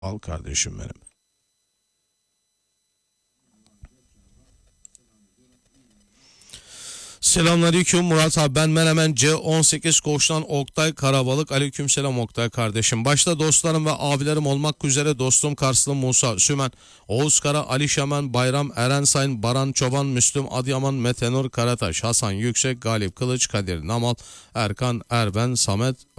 Al kardeşim benim. Selamünaleyküm Murat abi, ben Menemen C18 Koç'tan Oktay Karabalık. Aleykümselam Oktay kardeşim. Başta dostlarım ve abilerim olmak üzere dostum Karslı Musa, Sümen, Oğuz Kara, Ali Şaman, Bayram, Eren Sayın, Baran Çoban, Müslüm Adıyaman, Metenur Karataş, Hasan Yüksek, Galip Kılıç, Kadir Namal, Erkan Erben, Samet